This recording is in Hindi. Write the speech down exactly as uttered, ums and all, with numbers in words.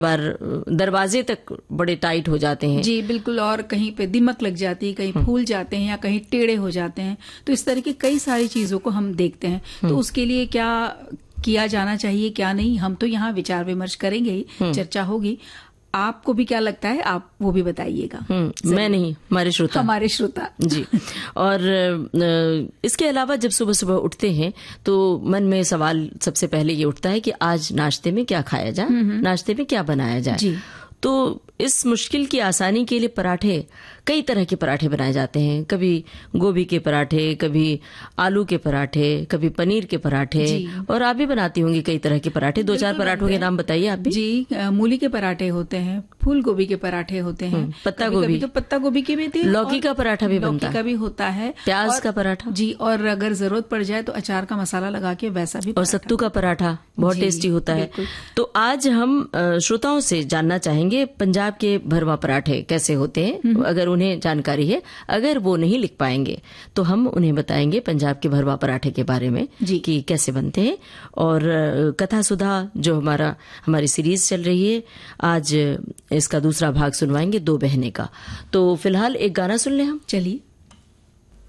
बार दरवाजे तक बड़े टाइट हो जाते हैं। जी बिल्कुल, और कहीं पे दीमक लग जाती है, कहीं फूल जाते हैं या कहीं टेढ़े हो जाते हैं। तो इस तरह की कई सारी चीजों को हम देखते हैं। तो उसके लिए क्या किया जाना चाहिए, क्या नहीं, हम तो यहाँ विचार विमर्श करेंगे ही, चर्चा होगी। आपको भी क्या लगता है, आप वो भी बताइएगा। मैं नहीं, हमारे श्रोता हमारे श्रोता जी। और इसके अलावा जब सुबह सुबह उठते हैं तो मन में सवाल सबसे पहले ये उठता है कि आज नाश्ते में क्या खाया जाए, नाश्ते में क्या बनाया जाए जी। तो इस मुश्किल की आसानी के लिए पराठे, कई तरह के पराठे बनाए जाते हैं। कभी गोभी के पराठे, कभी आलू के पराठे, कभी पनीर के पराठे, और आप भी बनाती होंगी कई तरह के पराठे। दो चार पराठों के नाम बताइए आप भी। जी, मूली के पराठे होते हैं, फूल गोभी के पराठे होते हैं, पत्ता गोभी, तो पत्ता गोभी के भी थे, लौकी का पराठा भी बनता है, लौकी का भी होता है, प्याज का पराठा जी, और अगर जरूरत पड़ जाए तो अचार का मसाला लगा के वैसा भी, और सत्तू का पराठा बहुत टेस्टी होता है। तो आज हम श्रोताओं से जानना चाहेंगे पंजाब के भरवा पराठे कैसे होते हैं, अगर उन्हें जानकारी है। अगर वो नहीं लिख पाएंगे तो हम उन्हें बताएंगे पंजाब के भरवा पराठे के बारे में कि कैसे बनते हैं। और कथा सुधा जो हमारा हमारी सीरीज चल रही है, आज इसका दूसरा भाग सुनवाएंगे, दो बहनें का। तो फिलहाल एक गाना सुन लें हम। चलिए।